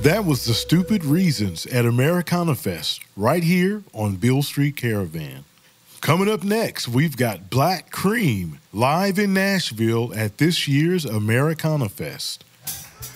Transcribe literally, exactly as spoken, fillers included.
That was the Stupid Reasons at Americana Fest, right here on Beale Street Caravan. Coming up next, we've got Black Cream live in Nashville at this year's Americana Fest.